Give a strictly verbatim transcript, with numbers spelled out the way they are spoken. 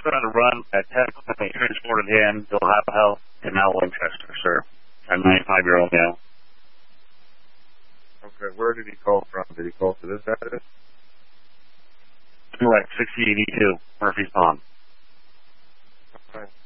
just got on a run at ten o'clock. They transported him to Ohio Health in now Winchester, sir. A ninety-five-year-old male. Okay, where did he call from? Did he call to this address? Correct, sixty eighty-two, Murphy's Pond. Okay.